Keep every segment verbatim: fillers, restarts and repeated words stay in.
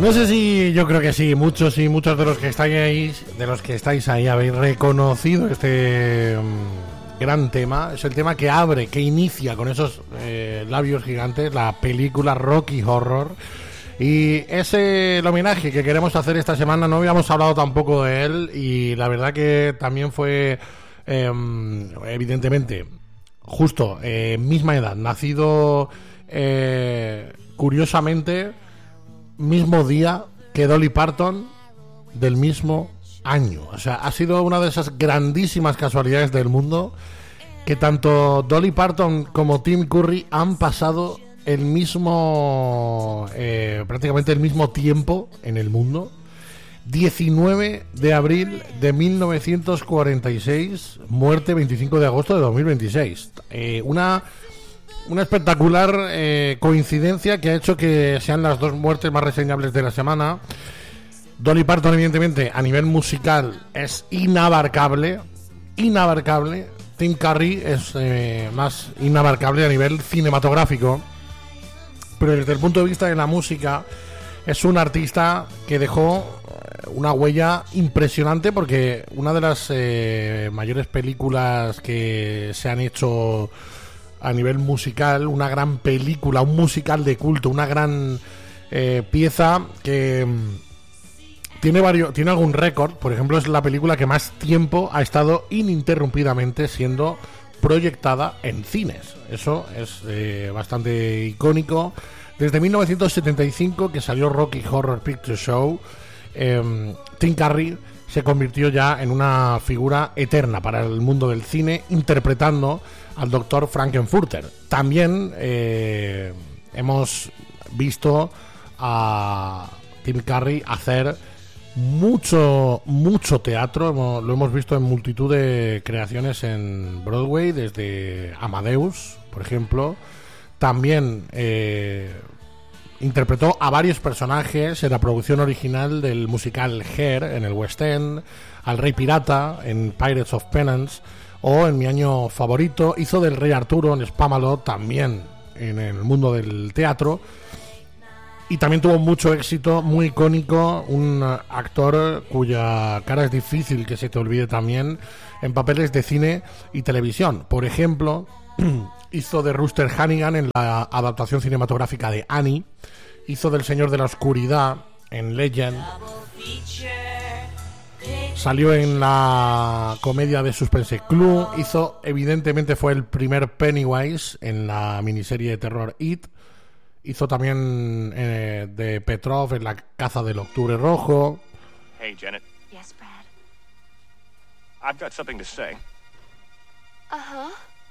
No sé si, yo creo que sí, muchos y muchos de los que estáis ahí, de los que estáis ahí habéis reconocido este um, gran tema. Es el tema que abre, que inicia con esos eh, labios gigantes la película Rocky Horror. Y ese el homenaje que queremos hacer esta semana. No habíamos hablado tampoco de él y la verdad que también fue eh, evidentemente justo eh, misma edad, nacido eh, curiosamente mismo día que Dolly Parton, del mismo año. O sea, ha sido una de esas grandísimas casualidades del mundo que tanto Dolly Parton como Tim Curry han pasado el mismo eh, prácticamente el mismo tiempo en el mundo. Diecinueve de abril de mil novecientos cuarenta y seis, muerte veinticinco de agosto de dos mil veintiséis. eh, una Una espectacular eh, coincidencia que ha hecho que sean las dos muertes más reseñables de la semana. Dolly Parton, evidentemente, a nivel musical es inabarcable. Inabarcable. Tim Curry es eh, más inabarcable a nivel cinematográfico. Pero desde el punto de vista de la música, es un artista que dejó una huella impresionante, porque una de las eh, mayores películas que se han hecho a nivel musical, una gran película, un musical de culto, una gran eh, pieza que mm, tiene varios, tiene algún récord. Por ejemplo, es la película que más tiempo ha estado ininterrumpidamente siendo proyectada en cines. Eso es eh, bastante icónico. Desde mil novecientos setenta y cinco, que salió Rocky Horror Picture Show, eh, Tim Curry se convirtió ya en una figura eterna para el mundo del cine, interpretando al doctor Frankenfurter. También eh, hemos visto a Tim Curry hacer mucho, mucho teatro. Hemos, lo hemos visto en multitud de creaciones en Broadway, desde Amadeus, por ejemplo. También eh, interpretó a varios personajes en la producción original del musical Hair en el West End, al Rey Pirata en Pirates of Penance, o en mi año favorito hizo del Rey Arturo en Spamalot, también en el mundo del teatro. Y también tuvo mucho éxito, muy icónico, un actor cuya cara es difícil que se te olvide también, en papeles de cine y televisión. Por ejemplo, hizo de Rooster Hannigan en la adaptación cinematográfica de Annie, hizo del Señor de la Oscuridad en Legend, salió en la comedia de suspense Clue, hizo, evidentemente fue el primer Pennywise en la miniserie de terror It, hizo también eh, de Petrov en La Caza del Octubre Rojo. Hey, Janet. Yes, Brad. I've got something to say. Uh-huh.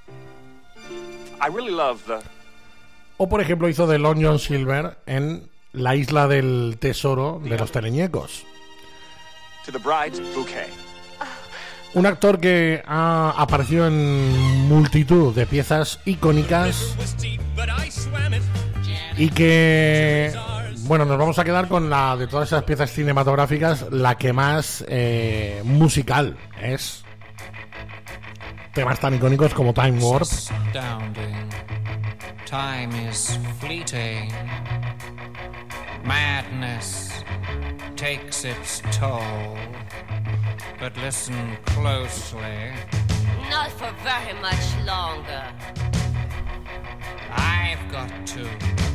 I really love the... O por ejemplo hizo de Long John Silver en La Isla del Tesoro de los Teleñecos. To the bride's bouquet. Un actor que ha aparecido en multitud de piezas icónicas y que, bueno, nos vamos a quedar con la de todas esas piezas cinematográficas, la que más eh, musical es. Temas tan icónicos como Time Warp. Time is fleeting. Madness takes its toll. But listen closely. Not for very much longer. I've got to